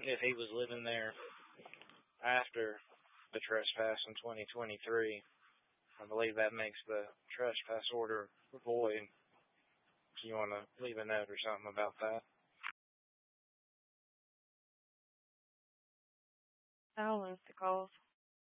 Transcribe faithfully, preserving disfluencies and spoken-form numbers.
if he was living there after the trespass in twenty twenty-three. I believe that makes the trespass order void. Do you want to leave a note or something about that? I'll lose the calls.